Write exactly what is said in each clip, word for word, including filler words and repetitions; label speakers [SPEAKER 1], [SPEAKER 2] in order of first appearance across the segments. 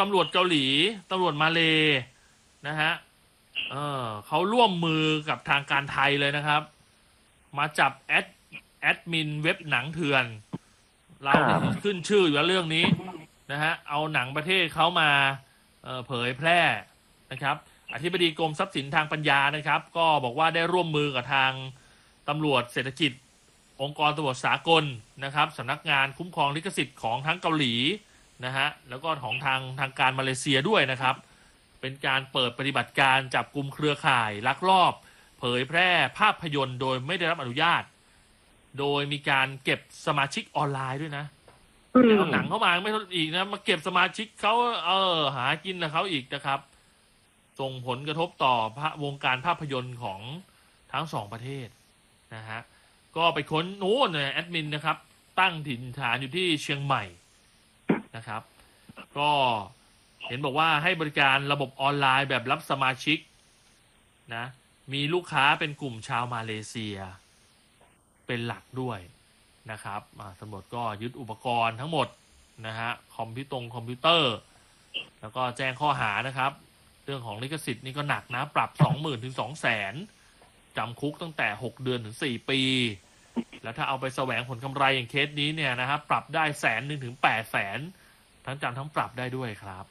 [SPEAKER 1] ตำรวจเกาหลีตำรวจมาเลนะฮะเออเขาร่วมมือกับทางการไทยเลยนะครับมาจับแอดแอดมินเว็บหนังเถื่อนเราเนี่ยขึ้นชื่ออยู่แล้วเรื่องนี้นะฮะเอาหนังประเทศเขามาเเผยแพร่นะครับอธิบดีกรมทรัพย์สินทางปัญญานะครับก็บอกว่าได้ร่วมมือกับทางตำรวจเศรษฐกิจองค์กรตำรวจสากลนะครับสำนักงานคุ้มครองลิขสิทธิ์ของทั้งเกาหลีนะฮะแล้วก็ของทางทางการมาเลเซียด้วยนะครับเป็นการเปิดปฏิบัติการจับกลุ่มเครือข่ายลักลอบเผยแพร่ภาพยนตร์โดยไม่ได้รับอนุญาตโดยมีการเก็บสมาชิกออนไลน์ด้วยนะเอาหนังเข้ามาไม่อีกนะมาเก็บสมาชิกเขาเออหากินกับเขาอีกนะครับส่งผลกระทบต่อวงการภาพยนตร์ของทั้งสองประเทศนะฮะก็ไปค้นโน้นแอดมินนะครับตั้งถิ่นฐานอยู่ที่เชียงใหม่นะครับก็เห็นบอกว่าให้บริการระบบออนไลน์แบบรับสมาชิกนะมีลูกค้าเป็นกลุ่มชาวมาเลเซียเป็นหลักด้วยนะครับตำรวจก็ยึดอุปกรณ์ทั้งหมดนะฮะคอมพิวตงคอมพิวเตอร์แล้วก็แจ้งข้อหานะครับเรื่องของลิขสิทธิ์นี่ก็หนักนะปรับ สองหมื่น ถึง สองแสน จำคุกตั้งแต่หกเดือนถึงสี่ปีแล้วถ้าเอาไปแสวงผลกำไรอย่างเคสนี้เนี่ยนะครับปรับได้แสนหนึ่งถึงแปดแสนทั้งจำทั้งปรับได้ด้วยครับ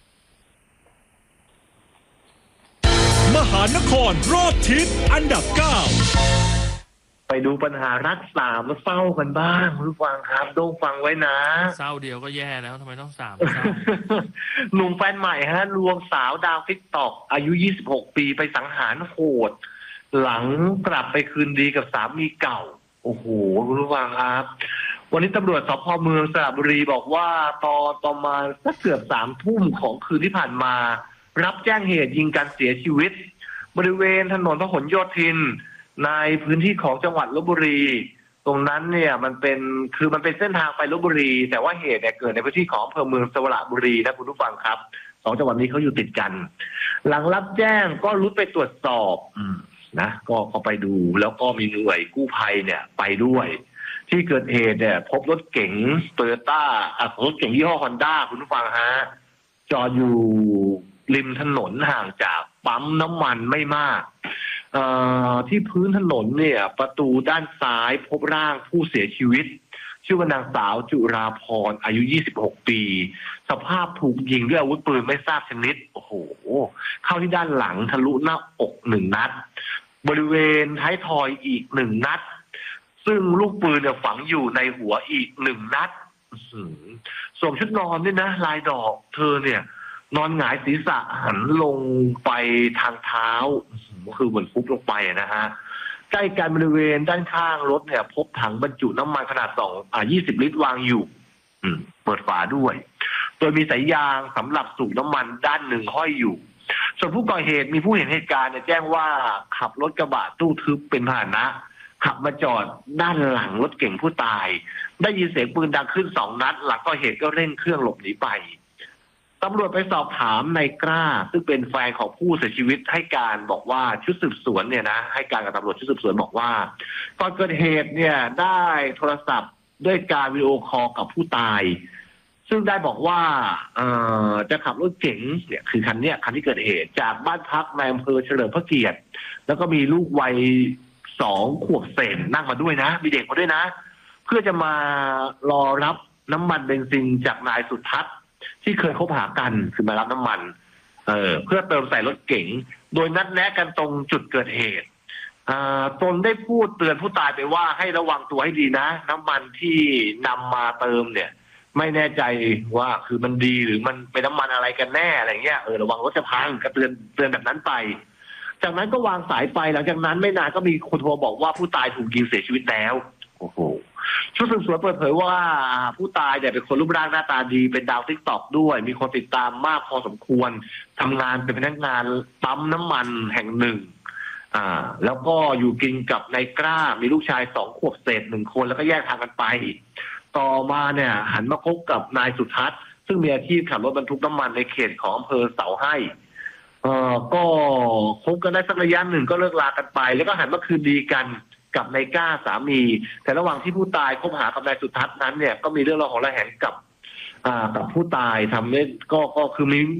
[SPEAKER 2] มหานครรอบทิศอันดับเก้า
[SPEAKER 3] ไปดูปัญหารักสามเศร้ากันบ้างรู้ฟังครับโดงฟังไว้นะ
[SPEAKER 1] เศร้าเดียวก็แย่แล้วทำไมต้องสามเศร้า
[SPEAKER 3] หนุ่มแฟนใหม่ฮะลวงสาวดาวติ๊กต็อกอายุยี่สิบหกปีไปสังหารโหดหลังกลับไปคืนดีกับสามีเก่าโอ้โหรู้ฟังครับวันนี้ตำรวจสพเมืองสระบุรีบอกว่าตอนประมาณสักเกือบสามทุ่มของคืนที่ผ่านมารับแจ้งเหตุยิงกันเสียชีวิตบริเวณถนนพหลโยธินในพื้นที่ของจังหวัดลพบุรีตรงนั้นเนี่ยมันเป็นคือมันเป็นเส้นทางไปลพบุรีแต่ว่าเหตุเนี่ยเกิดในพื้นที่ของอำเภอเมืองสระบุรีนะคุณผู้ฟังครับสองจังหวัดนี้เขาอยู่ติดกันหลังรับแจ้งก็รุดไปตรวจสอบนะก็ก็ไปดูแล้วก็มีหน่วยกู้ภัยเนี่ยไปด้วยที่เกิดเหตุเนี่ยพบรถเก๋งโตโยต้ารถเก๋งยี่ห้อฮอนด้าคุณผู้ฟังฮะจอดอยู่ริมถนนห่างจากปั๊มน้ำมันไม่มากที่พื้นถนนเนี่ยประตูด้านซ้ายพบร่างผู้เสียชีวิตชื่อว่านางสาวจุราพรอายุยี่สิบหกปีสภาพถูกยิงด้วยอาวุธปืนไม่ทราบชนิดโอ้โหเข้าที่ด้านหลังทะลุหน้าอกหนึ่งนัดบริเวณท้ายทอยอีกหนึ่งนัดซึ่งลูกปืนเนี่ยฝังอยู่ในหัวอีกหนึ่งนัดสวมชุดนอนด้วยนะลายดอกเธอเนี่ยนอนหงายศีรษะหันลงไปทางเท้าก็คือเหมือนฟุบลงไปนะฮะใกล้กันบริเวณด้านข้างรถเนี่ยพบถังบรรจุน้ำมันขนาดสองอ่ายี่สิบลิตรวางอยู่เปิดฝาด้วยโดยมีสายยางสำหรับสูบน้ำมันด้านหนึ่งห้อยอยู่ส่วนผู้ก่อเหตุมีผู้เห็นเหตุการณ์เนี่ยแจ้งว่าขับรถกระบะตู้ทึบเป็นพาหนะขับมาจอดด้านหลังรถเก่งผู้ตายได้ยินเสียงปืนดังขึ้นสองนัดหลังก่อเหตุก็เร่งเครื่องหลบหนีไปตำรวจไปสอบถามนายกล้าซึ่งเป็นแฟนของผู้เสียชีวิตให้การบอกว่าชุดสืบสวนเนี่ยนะให้การกับตำรวจชุดสืบสวนบอกว่าตอนเกิดเหตุเนี่ยได้โทรศัพท์ด้วยการวิดีโอคอลกับผู้ตายซึ่งได้บอกว่าเอ่อจะขับรถเก๋งเนี่ยคือคันเนี้ยคันที่เกิดเหตุจากบ้านพักในอำเภอเฉลิมพระเกียรติแล้วก็มีลูกวัยสองขวบเศษนั่งมาด้วยนะมีเด็กมาด้วยนะเพื่อจะมารอรับน้ำมันเบนซินจากนายสุทัศน์ที่เคยคบหากันคือมารับน้ำมันเออเพื่อเติมใส่รถเก๋งโดยนัดแนะกันตรงจุดเกิดเหตุตนได้พูดเตือนผู้ตายไปว่าให้ระวังตัวให้ดีนะน้ำมันที่นำมาเติมเนี่ยไม่แน่ใจว่าคือมันดีหรือมันเป็นน้ำมันอะไรกันแน่อะไรเงี้ยเออระวังรถจะพังก็เตือนเตือนแบบนั้นไปจากนั้นก็วางสายไปหลังจากนั้นไม่นานก็มีคนโทรบอกว่าผู้ตายถูกยิงเสียชีวิตแล้วโอ้โหชุดสืบสวนเปิดเผยว่าผู้ตายเนี่ยเป็นคนรูปร่างหน้าตาดีเป็นดาวติ๊กต็อกด้วยมีคนติดตามมากพอสมควรทำงานเป็นพนักงานปั๊มน้ำมันแห่งหนึ่งอ่าแล้วก็อยู่กินกับนายกล้ามีลูกชายสองขวบเศษหนึ่งคนแล้วก็แยกทางกันไปต่อมาเนี่ยหันมาคบกับนายสุทัศน์ซึ่งมีอาชีพขับรถบรรทุกน้ำมันในเขตของอำเภอเสาให้เอ่อก็คบกันได้สักระยะหนึ่งก็เลิกลากันไปแล้วก็หันมาคืนดีกันกับนายกล้าสามีแต่ระหว่างที่ผู้ตายคบหากับนายสุทัศน์นั้นเนี่ยก็มีเรื่องราวของระแหงกับอ่ากับผู้ตายทำให้ก็ก็คือมี